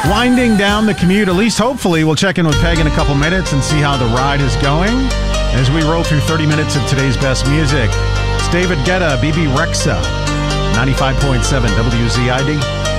Winding down the commute, at least hopefully. We'll check in with Peg in a couple minutes and see how the ride is going as we roll through 30 minutes of today's best music. It's David Guetta, BB Rexa, 95.7 WZID.